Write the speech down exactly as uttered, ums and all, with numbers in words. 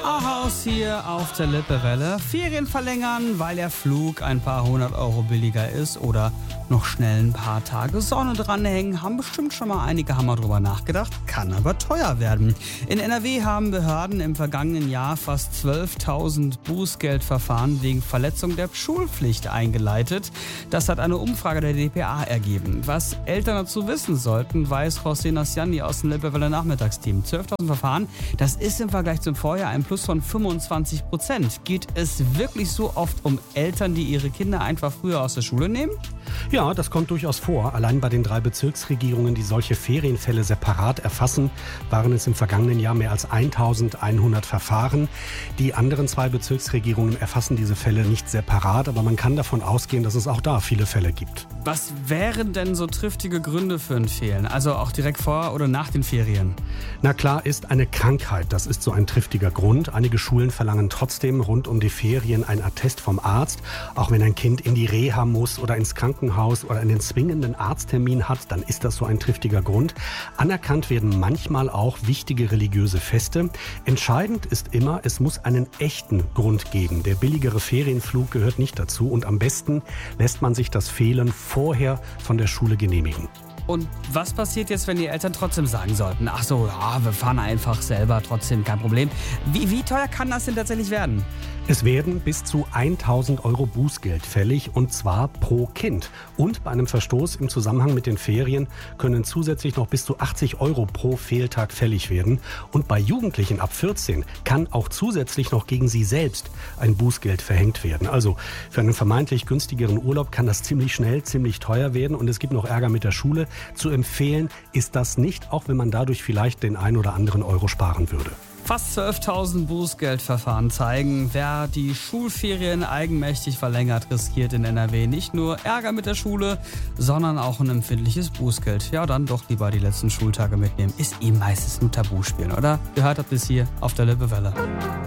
Ahaus hier auf der Lippewelle. Ferien verlängern, weil der Flug ein paar hundert Euro billiger ist oder noch schnell ein paar Tage Sonne dranhängen, haben bestimmt schon mal einige haben mal drüber nachgedacht, kann aber teuer werden. In N R W haben Behörden im vergangenen Jahr fast zwölftausend Bußgeldverfahren wegen Verletzung der Schulpflicht eingeleitet. Das hat eine Umfrage der D P A ergeben. Was Eltern dazu wissen sollten, weiß José Nasciani aus dem Lippewelle Nachmittagsteam. zwölftausend Verfahren, das ist im Vergleich zum Vorjahr ein Plus von fünfundzwanzig Prozent. Geht es wirklich so oft um Eltern, die ihre Kinder einfach früher aus der Schule nehmen? Ja, das kommt durchaus vor. Allein bei den drei Bezirksregierungen, die solche Ferienfälle separat erfassen, waren es im vergangenen Jahr mehr als eintausendeinhundert Verfahren. Die anderen zwei Bezirksregierungen erfassen diese Fälle nicht separat, aber man kann davon ausgehen, dass es auch da viele Fälle gibt. Was wären denn so triftige Gründe für ein Fehlen? Also auch direkt vor oder nach den Ferien? Na klar ist eine Krankheit, das ist so ein triftiger Grund. Einige Schulen verlangen trotzdem rund um die Ferien ein Attest vom Arzt. Auch wenn ein Kind in die Reha muss oder ins Krankenhaus oder einen zwingenden Arzttermin hat, dann ist das so ein triftiger Grund. Anerkannt werden manchmal auch wichtige religiöse Feste. Entscheidend ist immer, es muss einen echten Grund geben. Der billigere Ferienflug gehört nicht dazu und am besten lässt man sich das Fehlen vorher von der Schule genehmigen. Und was passiert jetzt, wenn die Eltern trotzdem sagen sollten, ach so, ja, wir fahren einfach selber, trotzdem kein Problem. Wie, wie teuer kann das denn tatsächlich werden? Es werden bis zu tausend Euro Bußgeld fällig und zwar pro Kind. Und bei einem Verstoß im Zusammenhang mit den Ferien können zusätzlich noch bis zu achtzig Euro pro Fehltag fällig werden. Und bei Jugendlichen ab vierzehn kann auch zusätzlich noch gegen sie selbst ein Bußgeld verhängt werden. Also für einen vermeintlich günstigeren Urlaub kann das ziemlich schnell, ziemlich teuer werden und es gibt noch Ärger mit der Schule. Zu empfehlen ist das nicht, auch wenn man dadurch vielleicht den ein oder anderen Euro sparen würde. Fast zwölftausend Bußgeldverfahren zeigen, wer die Schulferien eigenmächtig verlängert, riskiert in N R W nicht nur Ärger mit der Schule, sondern auch ein empfindliches Bußgeld. Ja, dann doch lieber die letzten Schultage mitnehmen. Ist eh meistens nur Tabuspielen, oder? Gehört habt ihr es hier auf der Lippewelle.